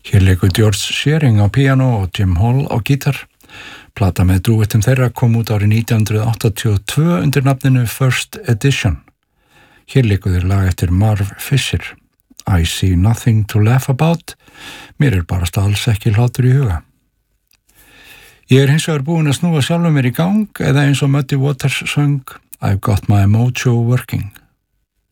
Hér leikur George Shearing á píanó og Jim Hall á gítar. Plata með dúettum þeirra kom út árið 1982 undir nafninu First Edition. Hér leikur þeir lag eftir Marv Fisher. I see nothing to laugh about. Mér bara alls ekki hlátur í huga. Ég hins vegar búinn að snúa sjálfum mér í gang eða eins og Muddy Waters söng I've got my mojo working.